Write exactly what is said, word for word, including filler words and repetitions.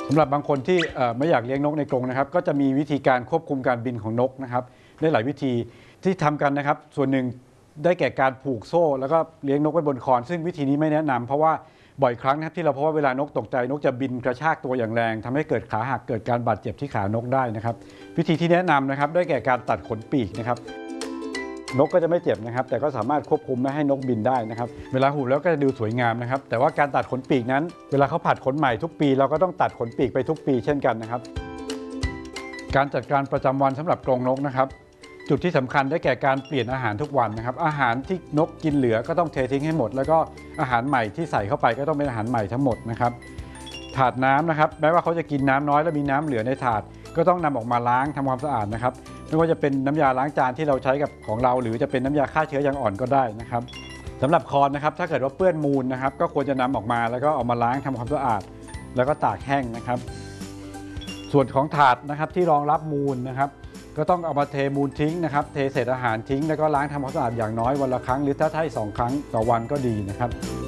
สำหรับบางคนที่ไม่อยากเลี้ยงนกในกรงนะครับก็จะมีวิธีการควบคุมการบินของนกนะครับได้หลายวิธีที่ทำกันนะครับส่วนหนึ่งได้แก่การผูกโซ่แล้วก็เลี้ยงนกไว้บนคอนซึ่งวิธีนี้ไม่แนะนำเพราะว่าบ่อยครั้งนะครับที่เราพบว่าเวลานกตกใจนกจะบินกระชากตัวอย่างแรงทำให้เกิดขาหักเกิดการบาดเจ็บที่ขานกได้นะครับวิธีที่แนะนำนะครับได้แก่การตัดขนปีกนะครับนกก็จะไม่เจ็บนะครับแต่ก็สามารถควบคุมไม่ให้นกบินได้นะครับเวลาหูแล้วก็จะดูสวยงามนะครับแต่ว่าการตัดขนปีกนั้นเวลาเขาผัดขนใหม่ทุกปีเราก็ต้องตัดขนปีกไปทุกปีเช่นกันนะครับการจัดการประจำวันสำหรับกรงนกนะครับจุดที่สำคัญได้แก่การเปลี่ยนอาหารทุกวันนะครับอาหารที่นกกินเหลือก็ต้องเททิ้งให้หมดแล้วก็อาหารใหม่ที่ใส่เข้าไปก็ต้องเป็นอาหารใหม่ทั้งหมดนะครับถาดน้ำนะครับแม้ว่าเขาจะกินน้ำน้อยแล้วมีน้ำเหลือในถาดก็ต้องนำออกมาล้างทำความสะอาดนะครับไม่ว่าจะเป็นน้ำยาล้างจานที่เราใช้กับของเราหรือจะเป็นน้ำยาฆ่าเชื้ออย่างอ่อนก็ได้นะครับสำหรับคอนนะครับถ้าเกิดว่าเปื้อนมูลนะครับก็ควรจะนำออกมาแล้วก็เอามาล้างทำความสะอาดแล้วก็ตากแห้งนะครับส่วนของถาดนะครับที่รองรับมูลนะครับก็ต้องเอามาเทมูลทิ้งนะครับเทเศษอาหารทิ้งแล้วก็ล้างทำความสะอาดอย่างน้อยวันละครั้งหรือถ้าใช่สองครั้งต่อวันก็ดีนะครับ